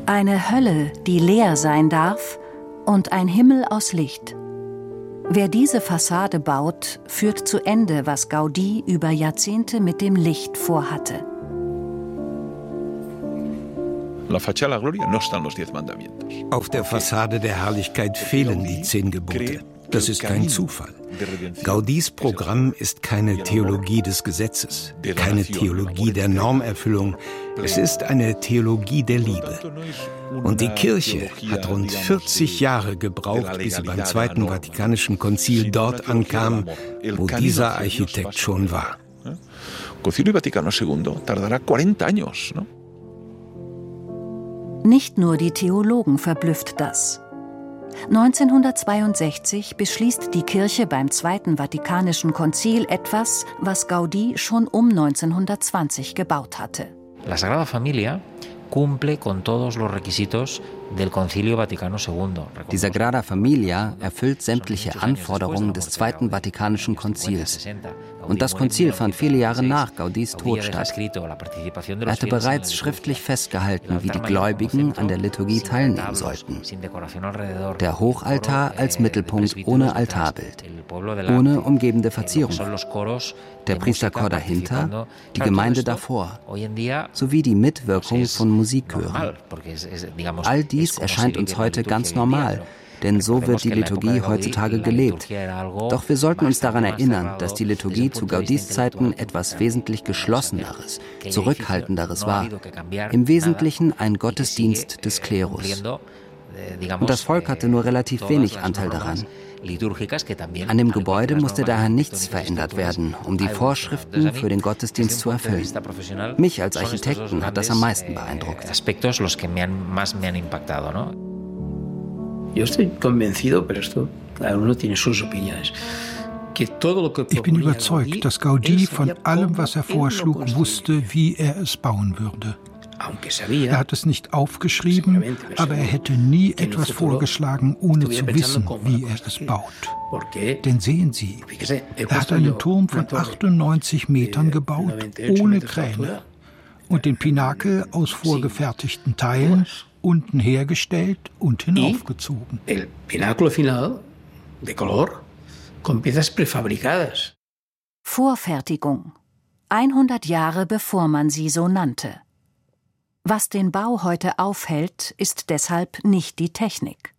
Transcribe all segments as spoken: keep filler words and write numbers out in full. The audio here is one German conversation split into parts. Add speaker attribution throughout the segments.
Speaker 1: Eine Hölle, die leer sein darf, und ein Himmel aus Licht. Wer diese Fassade baut, führt zu Ende, was Gaudí über Jahrzehnte mit dem Licht vorhatte.
Speaker 2: Auf der Fassade der Herrlichkeit fehlen die zehn Gebote. Das ist kein Zufall. Gaudís Programm ist keine Theologie des Gesetzes, keine Theologie der Normerfüllung. Es ist eine Theologie der Liebe. Und die Kirche hat rund vierzig Jahre gebraucht, bis sie beim Zweiten Vatikanischen Konzil dort ankam, wo dieser Architekt schon war.
Speaker 1: Nicht nur die Theologen verblüfft das. neunzehnhundertzweiundsechzig beschließt die Kirche beim Zweiten Vatikanischen Konzil etwas, was Gaudí schon um neunzehnhundertzwanzig gebaut hatte.
Speaker 3: La Sagrada Familia cumple con todos los requisitos del Concilio Vaticano segundo.
Speaker 4: Die Sagrada Familia erfüllt sämtliche Anforderungen des Zweiten Vatikanischen Konzils. Und das Konzil fand viele Jahre nach Gaudís Tod statt. Er hatte bereits schriftlich festgehalten, wie die Gläubigen an der Liturgie teilnehmen sollten. Der Hochaltar als Mittelpunkt ohne Altarbild, ohne umgebende Verzierung. Der Priesterchor dahinter, die Gemeinde davor, sowie die Mitwirkung von Musikchören. All dies erscheint uns heute ganz normal, denn so wird die Liturgie heutzutage gelebt. Doch wir sollten uns daran erinnern, dass die Liturgie zu Gaudís Zeiten etwas wesentlich Geschlosseneres, Zurückhaltenderes war. Im Wesentlichen ein Gottesdienst des Klerus. Und das Volk hatte nur relativ wenig Anteil daran. An dem Gebäude musste daher nichts verändert werden, um die Vorschriften für den Gottesdienst zu erfüllen. Mich als Architekten hat das am meisten beeindruckt.
Speaker 5: Ich bin überzeugt, dass Gaudí von allem, was er vorschlug, wusste, wie er es bauen würde. Er hat es nicht aufgeschrieben, aber er hätte nie etwas vorgeschlagen, ohne zu wissen, wie er es baut. Denn sehen Sie, er hat einen Turm von achtundneunzig Metern gebaut, ohne Kräne, und den Pinakel aus vorgefertigten Teilen unten hergestellt und hinaufgezogen.
Speaker 1: Vorfertigung. hundert Jahre bevor man sie so nannte. Was den Bau heute aufhält, ist deshalb nicht die Technik.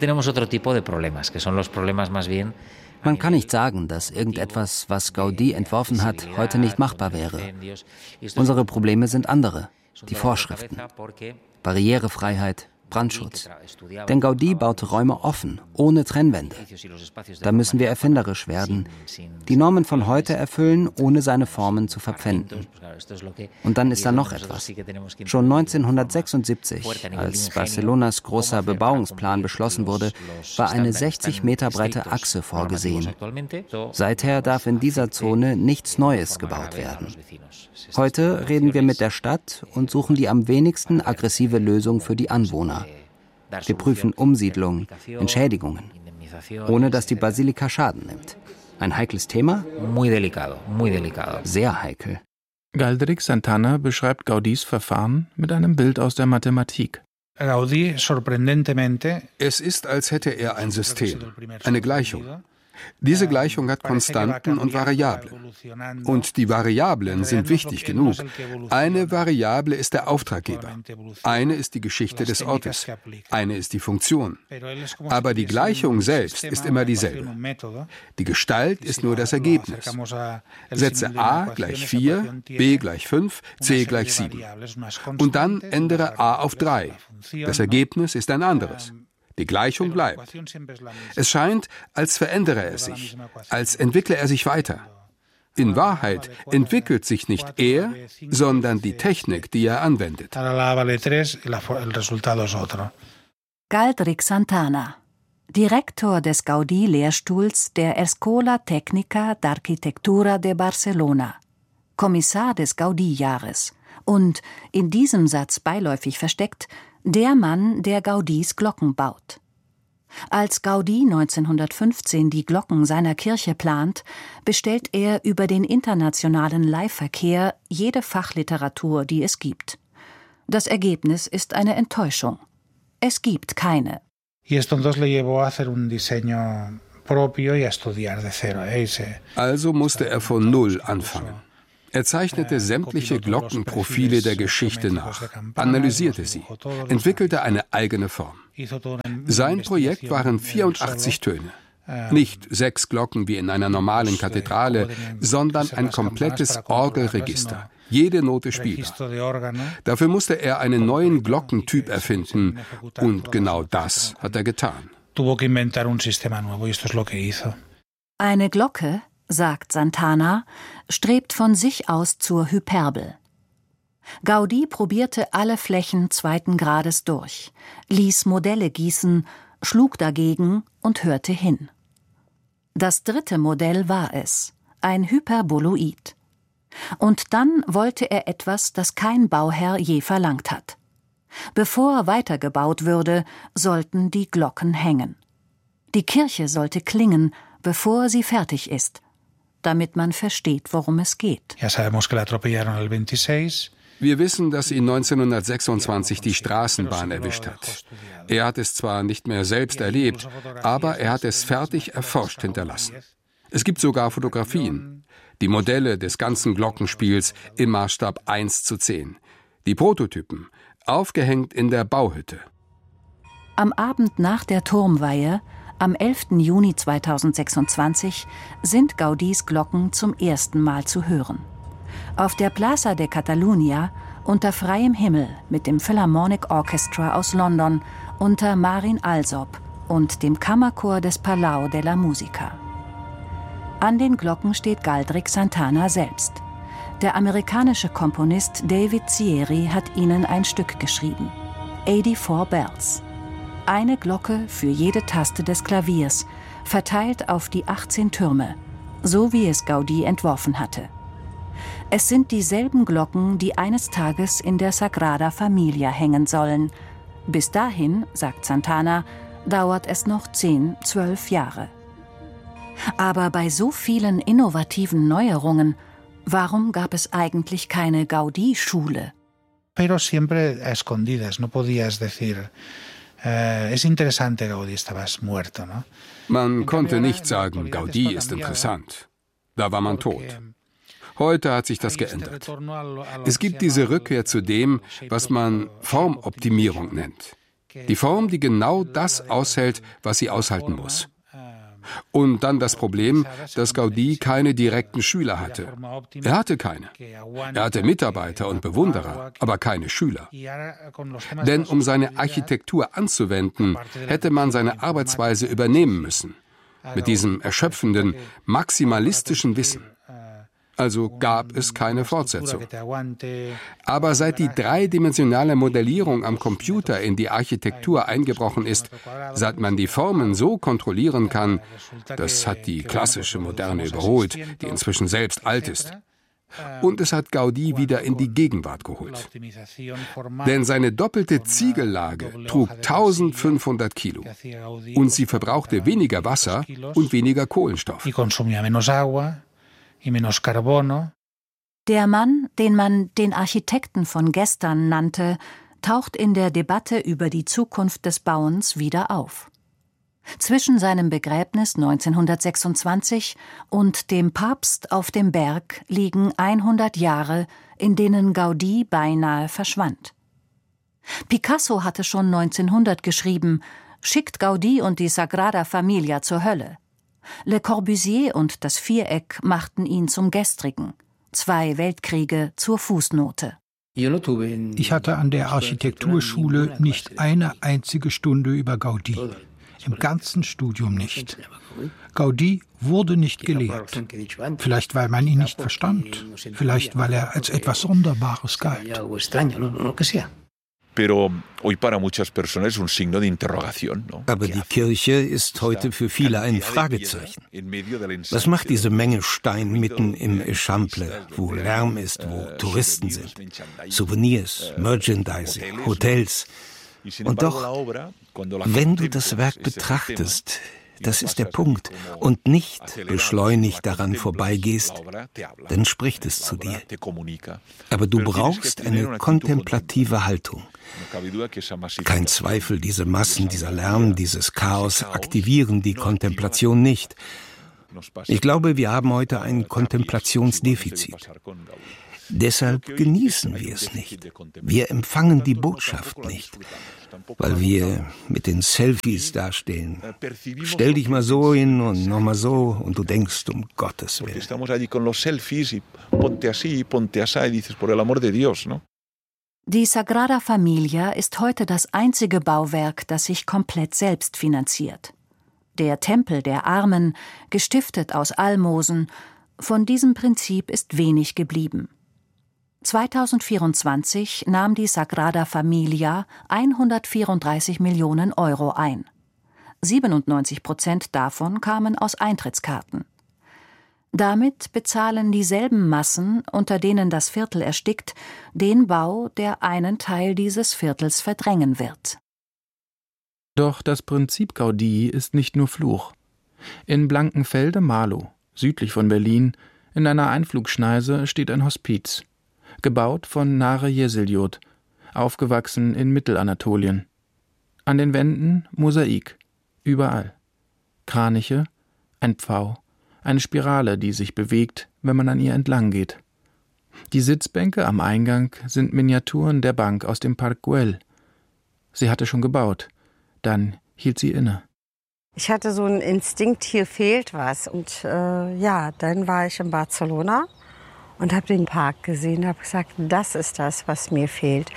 Speaker 4: Man kann nicht sagen, dass irgendetwas, was Gaudí entworfen hat, heute nicht machbar wäre. Unsere Probleme sind andere, die Vorschriften. Barrierefreiheit, Brandschutz. Denn Gaudí baute Räume offen, ohne Trennwände. Da müssen wir erfinderisch werden, die Normen von heute erfüllen, ohne seine Formen zu verpfänden. Und dann ist da noch etwas. Schon neunzehnhundertsechsundsiebzig, als Barcelonas großer Bebauungsplan beschlossen wurde, war eine sechzig Meter breite Achse vorgesehen. Seither darf in dieser Zone nichts Neues gebaut werden. Heute reden wir mit der Stadt und suchen die am wenigsten aggressive Lösung für die Anwohner. Wir prüfen Umsiedlungen, Entschädigungen, ohne dass die Basilika Schaden nimmt. Ein heikles Thema? Sehr heikel.
Speaker 6: Galdric Santana beschreibt Gaudís Verfahren mit einem Bild aus der Mathematik.
Speaker 7: Es ist, als hätte er ein System, eine Gleichung. Diese Gleichung hat Konstanten und Variablen. Und die Variablen sind wichtig genug. Eine Variable ist der Auftraggeber. Eine ist die Geschichte des Ortes. Eine ist die Funktion. Aber die Gleichung selbst ist immer dieselbe. Die Gestalt ist nur das Ergebnis. Setze a gleich vier, b gleich fünf, c gleich sieben. Und dann ändere a auf drei. Das Ergebnis ist ein anderes. Die Gleichung bleibt. Es scheint, als verändere er sich, als entwickle er sich weiter. In Wahrheit entwickelt sich nicht er, sondern die Technik, die er anwendet.
Speaker 1: Galdric Santana, Direktor des Gaudí-Lehrstuhls der Escola Técnica d'Arquitectura de Barcelona, Kommissar des Gaudí-Jahres und, in diesem Satz beiläufig versteckt, der Mann, der Gaudís Glocken baut. Als Gaudí neunzehnhundertfünfzehn die Glocken seiner Kirche plant, bestellt er über den internationalen Leihverkehr jede Fachliteratur, die es gibt. Das Ergebnis ist eine Enttäuschung. Es gibt keine.
Speaker 7: Also musste er von Null anfangen. Er zeichnete sämtliche Glockenprofile der Geschichte nach, analysierte sie, entwickelte eine eigene Form. Sein Projekt waren vierundachtzig Töne. Nicht sechs Glocken wie in einer normalen Kathedrale, sondern ein komplettes Orgelregister. Jede Note spielbar. Dafür musste er einen neuen Glockentyp erfinden, und genau das hat er getan.
Speaker 1: Eine Glocke, sagt Santana, strebt von sich aus zur Hyperbel. Gaudí probierte alle Flächen zweiten Grades durch, ließ Modelle gießen, schlug dagegen und hörte hin. Das dritte Modell war es, ein Hyperboloid. Und dann wollte er etwas, das kein Bauherr je verlangt hat. Bevor weitergebaut würde, sollten die Glocken hängen. Die Kirche sollte klingen, bevor sie fertig ist, damit man versteht, worum es geht.
Speaker 7: Wir wissen, dass ihn neunzehnhundertsechsundzwanzig die Straßenbahn erwischt hat. Er hat es zwar nicht mehr selbst erlebt, aber er hat es fertig erforscht hinterlassen. Es gibt sogar Fotografien, die Modelle des ganzen Glockenspiels im Maßstab eins zu zehn. Die Prototypen, aufgehängt in der Bauhütte.
Speaker 1: Am Abend nach der Turmweihe, am elften Juni zweitausendsechsundzwanzig, sind Gaudís Glocken zum ersten Mal zu hören. Auf der Plaza de Catalunya, unter freiem Himmel mit dem Philharmonic Orchestra aus London, unter Marin Alsop und dem Kammerchor des Palau de la Música. An den Glocken steht Galdric Santana selbst. Der amerikanische Komponist David Zieri hat ihnen ein Stück geschrieben. vierundachtzig Bells. Eine Glocke für jede Taste des Klaviers, verteilt auf die achtzehn Türme, so wie es Gaudí entworfen hatte. Es sind dieselben Glocken, die eines Tages in der Sagrada Familia hängen sollen. Bis dahin, sagt Santana, dauert es noch zehn, zwölf Jahre. Aber bei so vielen innovativen Neuerungen, warum gab es eigentlich keine Gaudí-Schule?
Speaker 5: Pero siempre a escondidas, no podías decir, eh, es interesante, Gaudí, estabas muerto, ¿no?
Speaker 7: Man konnte nicht sagen, Gaudí ist interessant. Da war man tot. Heute hat sich das geändert. Es gibt diese Rückkehr zu dem, was man Formoptimierung nennt. Die Form, die genau das aushält, was sie aushalten muss. Und dann das Problem, dass Gaudí keine direkten Schüler hatte. Er hatte keine. Er hatte Mitarbeiter und Bewunderer, aber keine Schüler. Denn um seine Architektur anzuwenden, hätte man seine Arbeitsweise übernehmen müssen. Mit diesem erschöpfenden, maximalistischen Wissen. Also gab es keine Fortsetzung. Aber seit die dreidimensionale Modellierung am Computer in die Architektur eingebrochen ist, seit man die Formen so kontrollieren kann, das hat die klassische Moderne überholt, die inzwischen selbst alt ist. Und es hat Gaudí wieder in die Gegenwart geholt. Denn seine doppelte Ziegellage trug eintausendfünfhundert Kilo. Und sie verbrauchte weniger Wasser und weniger Kohlenstoff.
Speaker 1: Der Mann, den man den Architekten von gestern nannte, taucht in der Debatte über die Zukunft des Bauens wieder auf. Zwischen seinem Begräbnis neunzehnhundertsechsundzwanzig und dem Papst auf dem Berg liegen hundert Jahre, in denen Gaudí beinahe verschwand. Picasso hatte schon neunzehnhundert geschrieben, schickt Gaudí und die Sagrada Familia zur Hölle. Le Corbusier und das Viereck machten ihn zum Gestrigen. Zwei Weltkriege zur Fußnote.
Speaker 5: Ich hatte an der Architekturschule nicht eine einzige Stunde über Gaudí. Im ganzen Studium nicht. Gaudí wurde nicht gelehrt. Vielleicht, weil man ihn nicht verstand. Vielleicht, weil er als etwas Sonderbares galt.
Speaker 2: Aber die Kirche ist heute für viele ein Fragezeichen. Was macht diese Menge Stein mitten im Eixample, wo Lärm ist, wo Touristen sind? Souvenirs, Merchandising, Hotels. Und doch, wenn du das Werk betrachtest, das ist der Punkt, und nicht beschleunigt daran vorbeigehst, dann spricht es zu dir. Aber du brauchst eine kontemplative Haltung. Kein Zweifel, diese Massen, dieser Lärm, dieses Chaos aktivieren die Kontemplation nicht. Ich glaube, wir haben heute ein Kontemplationsdefizit. Deshalb genießen wir es nicht. Wir empfangen die Botschaft nicht, weil wir mit den Selfies dastehen. Stell dich mal so hin und nochmal so und du denkst, um Gottes Willen.
Speaker 1: Die Sagrada Familia ist heute das einzige Bauwerk, das sich komplett selbst finanziert. Der Tempel der Armen, gestiftet aus Almosen, von diesem Prinzip ist wenig geblieben. zweitausendvierundzwanzig nahm die Sagrada Familia hundertvierunddreißig Millionen Euro ein. siebenundneunzig Prozent davon kamen aus Eintrittskarten. Damit bezahlen dieselben Massen, unter denen das Viertel erstickt, den Bau, der einen Teil dieses Viertels verdrängen wird.
Speaker 6: Doch das Prinzip Gaudí ist nicht nur Fluch. In Blankenfelde-Marlow, südlich von Berlin, in einer Einflugschneise steht ein Hospiz, gebaut von Nare Jeseljot, aufgewachsen in Mittelanatolien. An den Wänden Mosaik, überall. Kraniche, ein Pfau, eine Spirale, die sich bewegt, wenn man an ihr entlang geht. Die Sitzbänke am Eingang sind Miniaturen der Bank aus dem Park Güell. Sie hatte schon gebaut, dann hielt sie inne.
Speaker 8: Ich hatte so einen Instinkt, hier fehlt was. Und äh, ja, dann war ich in Barcelona und habe den Park gesehen, habe gesagt, das ist das, was mir fehlt.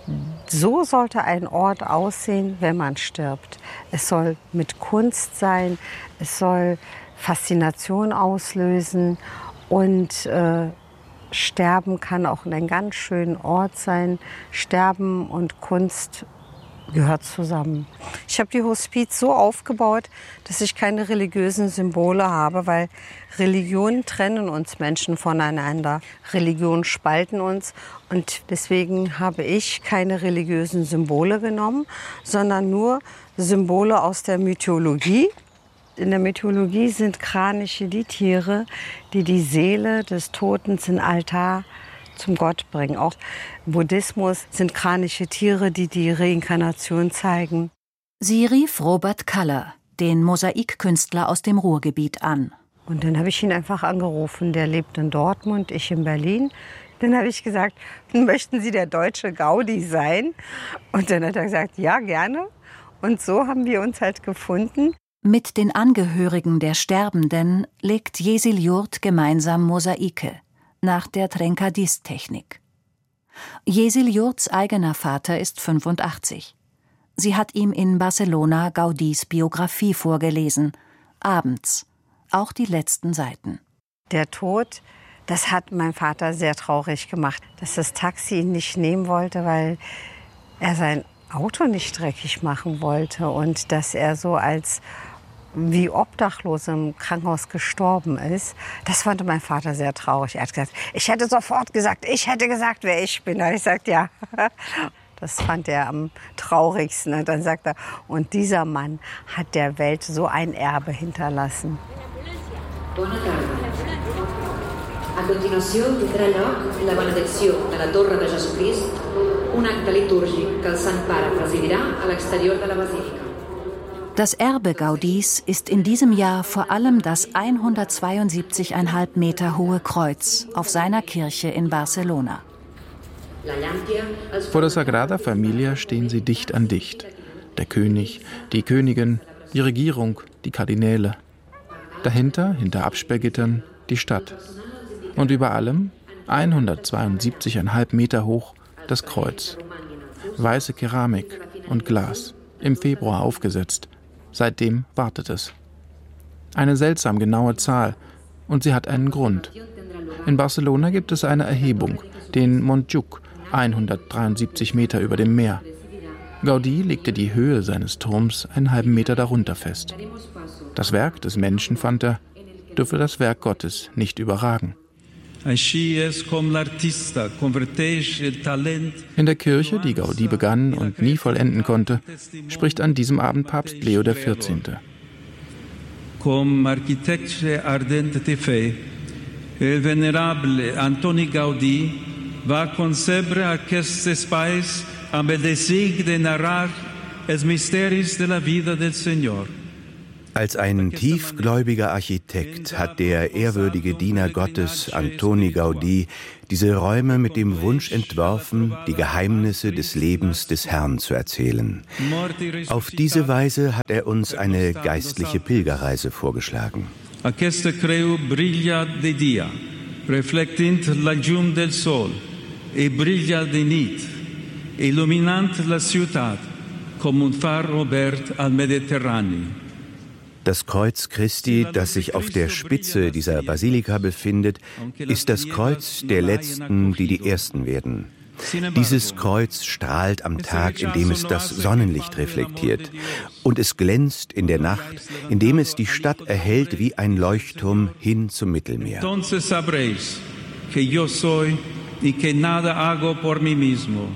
Speaker 8: So sollte ein Ort aussehen, wenn man stirbt. Es soll mit Kunst sein, es soll Faszination auslösen und äh, Sterben kann auch ein ganz schöner Ort sein. Sterben und Kunst gehört zusammen. Ich habe die Hospiz so aufgebaut, dass ich keine religiösen Symbole habe, weil Religionen trennen uns Menschen voneinander. Religionen spalten uns und deswegen habe ich keine religiösen Symbole genommen, sondern nur Symbole aus der Mythologie. In der Mythologie sind Kraniche die Tiere, die die Seele des Toten in Altar zum Gott bringen. Auch im Buddhismus sind Kraniche Tiere, die die Reinkarnation zeigen.
Speaker 1: Sie rief Robert Kaller, den Mosaikkünstler aus dem Ruhrgebiet, an.
Speaker 8: Und dann habe ich ihn einfach angerufen. Der lebt in Dortmund, ich in Berlin. Dann habe ich gesagt, möchten Sie der deutsche Gaudí sein? Und dann hat er gesagt, ja, gerne. Und so haben wir uns halt gefunden.
Speaker 1: Mit den Angehörigen der Sterbenden legt Jeseljurt gemeinsam Mosaike nach der Trencadís-Technik. Jeseljurts eigener Vater ist fünfundachtzig. Sie hat ihm in Barcelona Gaudís Biografie vorgelesen, abends, auch die letzten Seiten.
Speaker 8: Der Tod, das hat mein Vater sehr traurig gemacht, dass das Taxi ihn nicht nehmen wollte, weil er sein Auto nicht dreckig machen wollte und dass er so als wie obdachlos im Krankenhaus gestorben ist, das fand mein Vater sehr traurig. Er hat gesagt, ich hätte sofort gesagt, ich hätte gesagt, wer ich bin. Da habe ich gesagt, ja. Das fand er am traurigsten. Und dann sagt er, und dieser Mann hat der Welt so ein Erbe hinterlassen.
Speaker 9: Buona tarda. A continuació tindrà lloc la benedicció de la Torre de Jesucrist, un acte litúrgic que el Sant Pare presidirà a l'exterior de la Basílica.
Speaker 1: Das Erbe Gaudís ist in diesem Jahr vor allem das hundertzweiundsiebzig Komma fünf Meter hohe Kreuz auf seiner Kirche in Barcelona.
Speaker 6: Vor der Sagrada Familia stehen sie dicht an dicht. Der König, die Königin, die Regierung, die Kardinäle. Dahinter, hinter Absperrgittern, die Stadt. Und über allem, hundertzweiundsiebzig Komma fünf Meter hoch, das Kreuz. Weiße Keramik und Glas, im Februar aufgesetzt. Seitdem wartet es. Eine seltsam genaue Zahl, und sie hat einen Grund. In Barcelona gibt es eine Erhebung, den Montjuïc, hundertdreiundsiebzig Meter über dem Meer. Gaudí legte die Höhe seines Turms einen halben Meter darunter fest. Das Werk des Menschen, fand er, dürfe das Werk Gottes nicht überragen. In der Kirche, die Gaudí begann und nie vollenden konnte, spricht an diesem Abend Papst Leo der vierzehnte.
Speaker 10: Comme architecte ardente de fe, el venerable Antoni Gaudí va concebre aquest espai amb el desig de narrar els misteris de la vida del Senyor.
Speaker 2: Als ein tiefgläubiger Architekt hat der ehrwürdige Diener Gottes Antoni Gaudí diese Räume mit dem Wunsch entworfen, die Geheimnisse des Lebens des Herrn zu erzählen. Auf diese Weise hat er uns eine geistliche Pilgerreise vorgeschlagen.
Speaker 10: Aquesta creu brilla de dia, reflectint la llum del sol, e brilla de nit, illuminant la ciutat, com un far obert al Mediterrani.
Speaker 2: Das Kreuz Christi, das sich auf der Spitze dieser Basilika befindet, ist das Kreuz der Letzten, die die Ersten werden. Dieses Kreuz strahlt am Tag, in dem es das Sonnenlicht reflektiert. Und es glänzt in der Nacht, indem es die Stadt erhellt wie ein Leuchtturm hin zum Mittelmeer.
Speaker 10: Entonces sabréis que yo soy y que nada hago por mí mismo.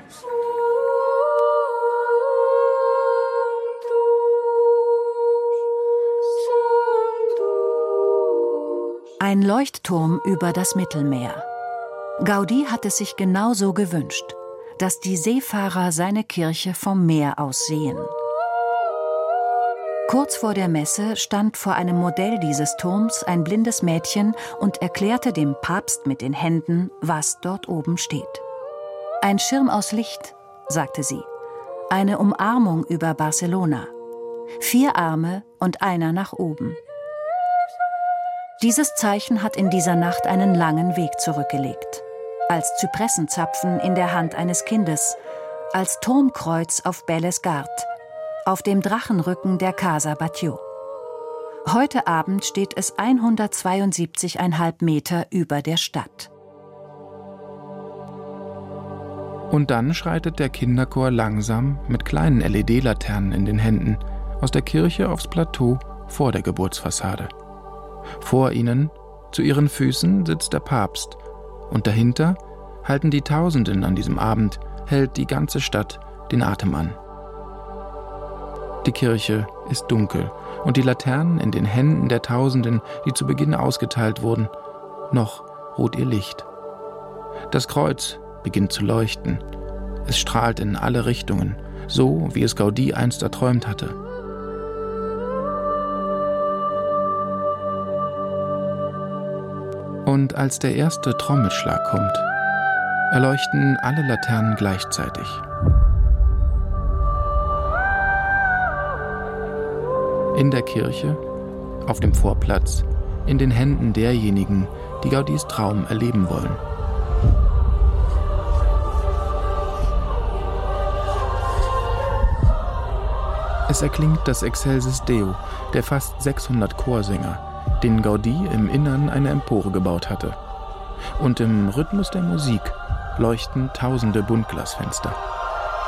Speaker 1: Ein Leuchtturm über das Mittelmeer. Gaudí hat es sich genauso gewünscht, dass die Seefahrer seine Kirche vom Meer aus sehen. Kurz vor der Messe stand vor einem Modell dieses Turms ein blindes Mädchen und erklärte dem Papst mit den Händen, was dort oben steht. Ein Schirm aus Licht, sagte sie, eine Umarmung über Barcelona, vier Arme und einer nach oben. Dieses Zeichen hat in dieser Nacht einen langen Weg zurückgelegt. Als Zypressenzapfen in der Hand eines Kindes, als Turmkreuz auf Belles Gard, auf dem Drachenrücken der Casa Batlló. Heute Abend steht es hundertzweiundsiebzig Komma fünf Meter über der Stadt.
Speaker 6: Und dann schreitet der Kinderchor langsam mit kleinen L E D-Laternen in den Händen aus der Kirche aufs Plateau vor der Geburtsfassade. Vor ihnen, zu ihren Füßen, sitzt der Papst und dahinter halten die Tausenden an diesem Abend, hält die ganze Stadt den Atem an. Die Kirche ist dunkel und die Laternen in den Händen der Tausenden, die zu Beginn ausgeteilt wurden, noch ruht ihr Licht. Das Kreuz beginnt zu leuchten. Es strahlt in alle Richtungen, so wie es Gaudí einst erträumt hatte. Und als der erste Trommelschlag kommt, erleuchten alle Laternen gleichzeitig. In der Kirche, auf dem Vorplatz, in den Händen derjenigen, die Gaudís Traum erleben wollen. Es erklingt das Excelsis Deo der fast sechshundert Chorsänger, den Gaudí im Innern eine Empore gebaut hatte. Und im Rhythmus der Musik leuchten tausende Buntglasfenster.